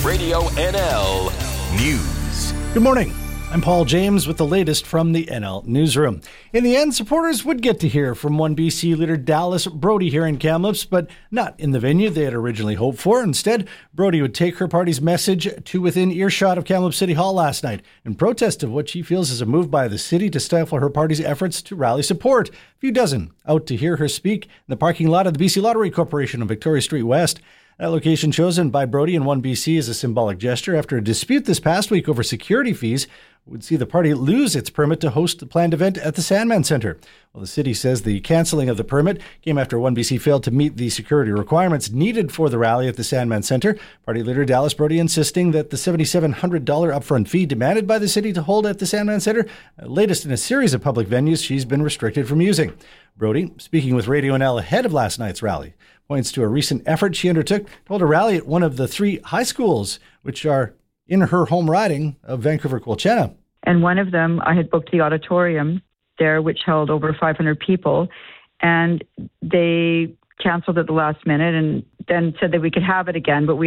Radio NL News. Good morning. I'm Paul James with the latest from the NL Newsroom. In the end, supporters would get to hear from one BC leader Dallas Brody here in Kamloops, but not in the venue they had originally hoped for. Instead, Brody would take her party's message to within earshot of Kamloops City Hall last night in protest of what she feels is a move by the city to stifle her party's efforts to rally support. A few dozen out to hear her speak in the parking lot of the BC Lottery Corporation on Victoria Street West. That location chosen by Brody and One BC is a symbolic gesture after a dispute this past week over security fees would see the party lose its permit to host the planned event at the Sandman Centre. Well, the city says the cancelling of the permit came after One BC failed to meet the security requirements needed for the rally at the Sandman Centre. Party leader Dallas Brody insisting that the $7,700 upfront fee demanded by the city to hold at the Sandman Centre, latest in a series of public venues she's been restricted from using. Brody, speaking with Radio NL ahead of last night's rally, points to a recent effort she undertook to hold a rally at one of the three high schools, which are in her home riding of Vancouver-Quilchena. And one of them, I had booked the auditorium there, which held over 500 people, and they canceled at the last minute and then said that we could have it again, but we